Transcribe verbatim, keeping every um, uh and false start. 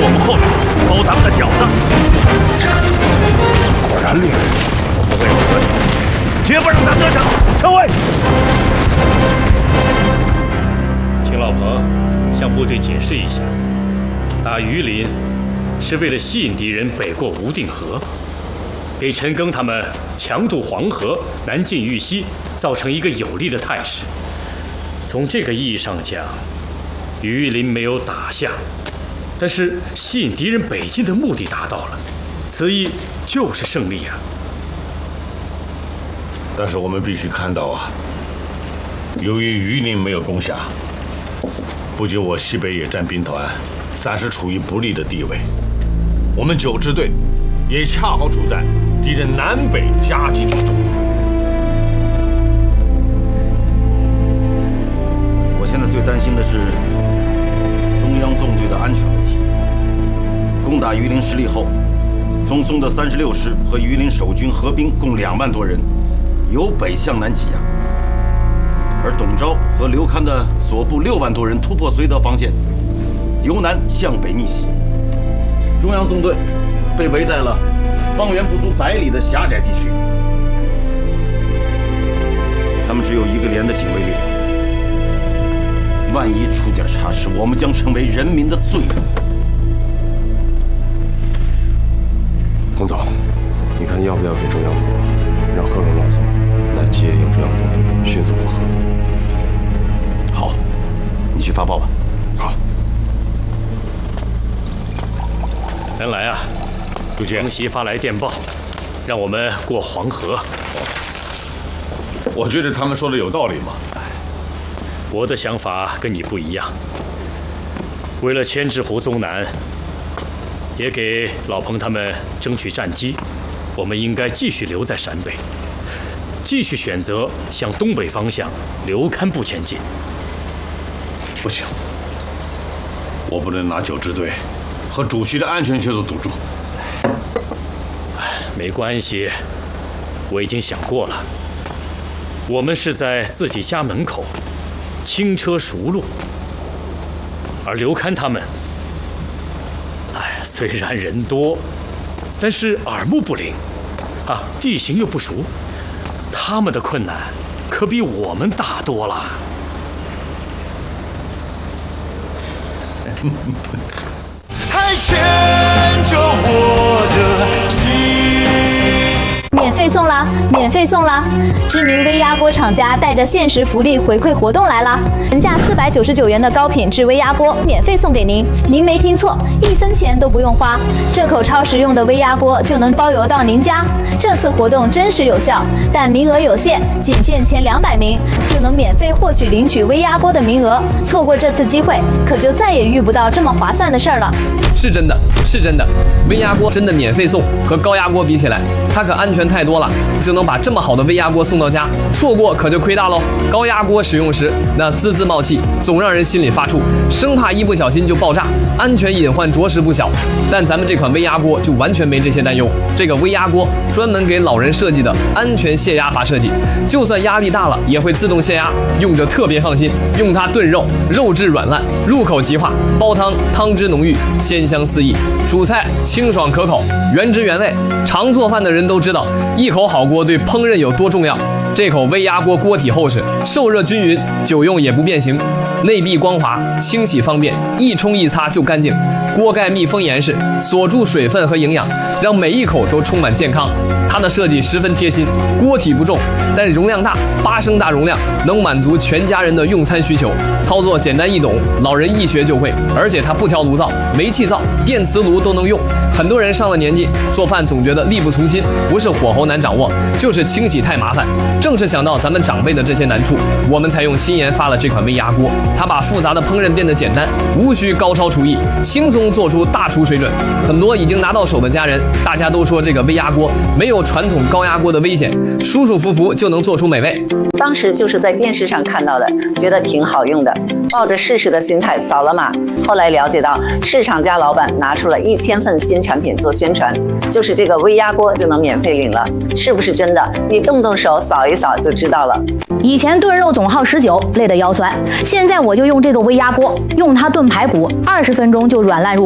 我们后面偷咱们的饺子。这个主果然厉害，我们为了得逞，绝不让他得逞。撤位！ 请老彭向部队解释一下，打榆林是为了吸引敌人北过无定河，给陈赓他们强渡黄河、南进玉溪造成一个有利的态势。从这个意义上讲，榆林没有打下，但是吸引敌人北进的目的达到了，此役就是胜利啊！ 但是我们必须看到啊，由于榆林没有攻下，不仅我西北野战兵团暂时处于不利的地位，我们九支队也恰好处在敌人南北夹击之中。 我现在最担心的是中央纵队的安全问题。攻打榆林失利后，中松的三十六师和榆林守军合兵共两万多人，由北向南挤压，而董钊和刘戡的所部六万多人突破绥德防线，由南向北逆袭。中央纵队被围在了方圆不足百里的狭窄地区，他们只有一个连的警卫力量。万一出点差池，我们将成为人民的罪人。 彭总，你看要不要给中央做话，让贺龙老总来接应中央总队，迅速过河？ 好，你去发报吧。 好。 原来啊， 主席， 承袭发来电报，让我们过黄河。 我觉得他们说的有道理嘛。 我的想法跟你不一样。为了牵制胡宗南，也给老彭他们争取战机，我们应该继续留在陕北，继续选择向东北方向刘戡部前进。 不行，我不能拿九支队和主席的安全去做赌注。 没关系，我已经想过了，我们是在自己家门口轻车熟路，而刘戡他们，哎，虽然人多，但是耳目不灵，啊，地形又不熟，他们的困难可比我们大多了。 还牵着我的心。 免费送啦！免费送啦！知名微压锅厂家带着限时福利回馈活动来啦！原价四百九十九元的高品质微压锅免费送给您，您没听错，一分钱都不用花，这口超实用的微压锅就能包邮到您家。这次活动真实有效，但名额有限，仅限前两百名就能免费获取领取微压锅的名额。错过这次机会，可就再也遇不到这么划算的事儿了。 是真的，是真的，微压锅真的免费送，和高压锅比起来，它可安全太多了，就能把这么好的微压锅送到家，错过可就亏大喽。高压锅使用时，那滋滋冒气，总让人心里发怵，生怕一不小心就爆炸，安全隐患着实不小。但咱们这款微压锅就完全没这些担忧，这个微压锅专门给老人设计的安全泄压阀设计，就算压力大了也会自动泄压，用着特别放心。用它炖肉，肉质软烂，入口即化；煲汤，汤汁浓郁，鲜香四溢；煮菜清爽可口，原汁原味。常做饭的人都知道，一口好锅对烹饪有多重要。这口微压锅锅体厚实，受热均匀，久用也不变形，内壁光滑，清洗方便，一冲一擦就干净。锅盖密封严实，锁住水分和营养，让每一口都充满健康。它的设计十分贴心，锅体不重，但容量大，八升大容量，能满足全家人的用餐需求。操作简单易懂，老人一学就会。而且它不挑炉灶，煤气灶、电磁炉都能用。很多人上了年纪，做饭总觉得力不从心，不是火候难掌握，就是清洗太麻烦。正是想到咱们长辈的这些难处，我们才用心研发了这款微压锅。它把复杂的烹饪变得简单，无需高超厨艺，轻松做出大厨水准。很多已经拿到手的家人，大家都说这个微压锅没有传统高压锅的危险，舒舒服服就能做出美味。 当时就是在电视上看到的，觉得挺好用的，抱着试试的心态扫了码。后来了解到，市场家老板拿出了一千份新产品做宣传，就是这个微压锅就能免费领了，是不是真的？你动动手扫一扫就知道了。 以前炖肉总耗十九，累得腰酸，现在我就用这个微压锅，用它炖排骨，二十分钟就软烂入